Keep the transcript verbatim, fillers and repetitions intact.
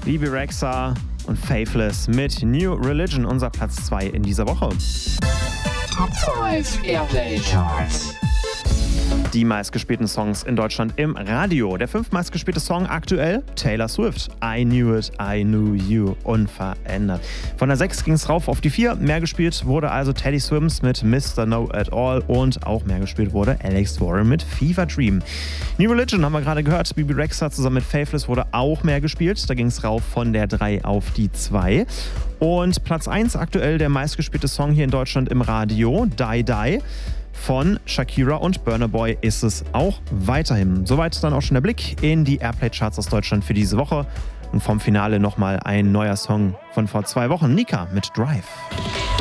Bebe Rexha und Faithless mit New Religion, unser Platz zwei in dieser Woche. Top fünf Airplay Charts. Die meistgespielten Songs in Deutschland im Radio. Der fünftmeistgespielte Song aktuell Taylor Swift. I Knew It, I Knew You. Unverändert. Von der sechs ging es rauf auf die vier. Mehr gespielt wurde also Teddy Swims mit Mister Know It All und auch mehr gespielt wurde Alex Warren mit Fever Dream. New Religion haben wir gerade gehört. Bebe Rexha zusammen mit Faithless wurde auch mehr gespielt. Da ging es rauf von der drei auf die zwei. Und Platz eins aktuell der meistgespielte Song hier in Deutschland im Radio. Die Die. Von Shakira und Burna Boy ist es auch weiterhin. Soweit dann auch schon der Blick in die Airplay-Charts aus Deutschland für diese Woche. Und vom Finale nochmal ein neuer Song von vor zwei Wochen. Nika mit Drive.